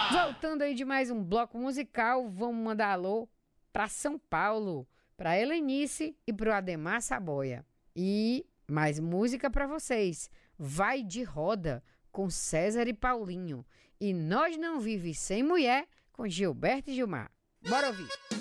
Voltando aí de mais um bloco musical, vamos mandar alô para São Paulo, para Helenice e para o Ademar Saboia. E mais música para vocês. Vai de Roda, com César e Paulinho. E Nós Não Vive Sem Mulher, com Gilberto e Gilmar. Bora ouvir!